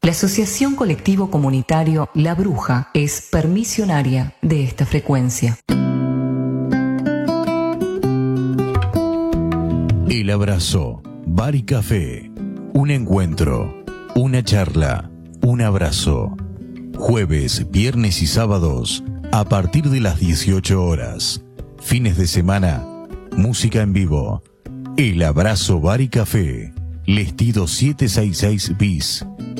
La Asociación Colectivo Comunitario La Bruja es permisionaria de esta frecuencia. El Abrazo, Bar y Café. Un encuentro, una charla, un abrazo. Jueves, viernes y sábados a partir de las 18 horas. Fines de semana, música en vivo. El Abrazo, Bar y Café. Lestido 766 bis.